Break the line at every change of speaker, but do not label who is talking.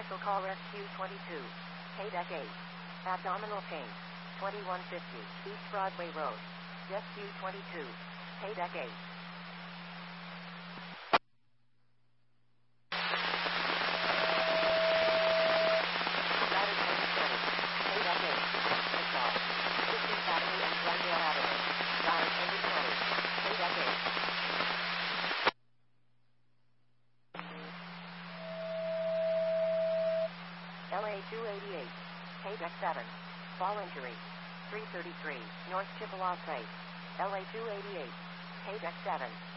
Special Call Rescue 22. Deck 8. Abdominal pain. 2150 East Broadway Road. Rescue 22. Deck 8. Ladder 27. Deck 8. Assault. Distance Avenue and Glendale Avenue. Ladder 2020. Deck 8. LA 288. Deck 7. Fall injury. 333 North Chippewa Place. LA 288. Deck 7.